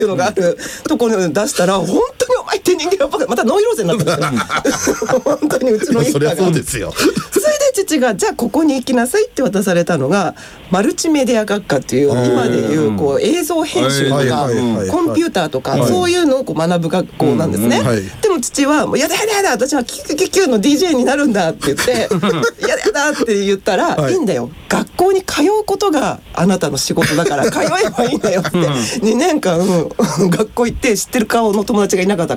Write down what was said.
いうのがあるところに出したら、本当にお前って人間はバカ、またノイローゼになったんですよ本当にうちの一家が。 そりゃそうですよ。 それで父がじゃあここに行きなさいって渡されたのがマルチメディア学科っていう、今でいうこう映像編集とかコンピューターとかそういうのをこう学ぶ学校なんですね。でも父はもうやだやだやだ、私はキュキュキュキュの DJ になるんだって言ってやだやだって言ったら、いいんだよ、学校に通うことがあなたの仕事だから通えばいいんだよって2年間学校行って知ってる顔の友達がいなかった